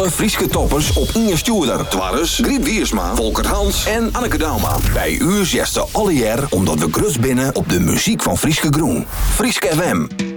alle Frieske toppers op Inge Stuurder. Twarres, Griet Wiersma, Volkert Hans en Anneke Dauma. Bij u zegt ze alle jaar omdat we grus binnen op de muziek van Frieske Groen. Frieske FM.